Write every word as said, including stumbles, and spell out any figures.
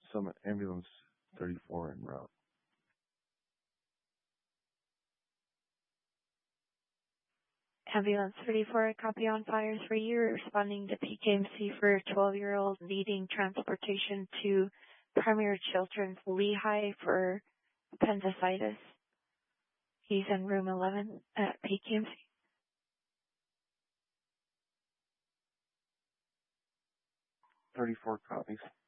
Summit Ambulance thirty-four en route. Ambulance thirty-four, copy on fire for you, responding to P K M C for a twelve-year-old needing transportation to Premier Children's Lehigh for appendicitis. He's in room eleven at P K M C. thirty-four copies.